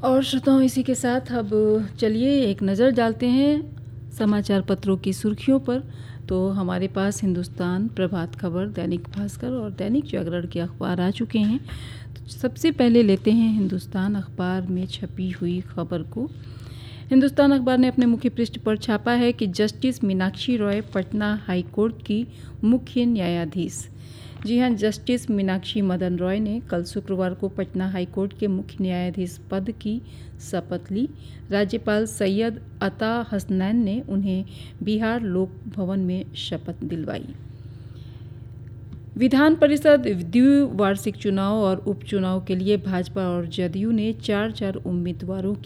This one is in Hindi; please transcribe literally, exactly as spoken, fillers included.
और श्रोताओं, इसी के साथ अब चलिए एक नज़र डालते हैं समाचार पत्रों की सुर्खियों पर। तो हमारे पास हिंदुस्तान, प्रभात खबर, दैनिक भास्कर और दैनिक जागरण के अखबार आ चुके हैं। तो सबसे पहले लेते हैं हिंदुस्तान अखबार में छपी हुई खबर को। हिंदुस्तान अखबार ने अपने मुख्य पृष्ठ पर छापा है कि justice Meenakshi Roy Patna high court की मुख्य न्यायाधीश। जी हां, जस्टिस मीनाक्षी मदन रॉय ने कल शुक्रवार को पटना हाई कोर्ट के मुख्य न्यायाधीश पद की शपथ ली। राज्यपाल सैयद अता हसनैन ने उन्हें बिहार लोक भवन में शपथ दिलवाई। विधान परिषद द्विवार्षिक चुनाव और उपचुनाव के लिए भाजपा और जदयू ने चार चार उम्मीदवारों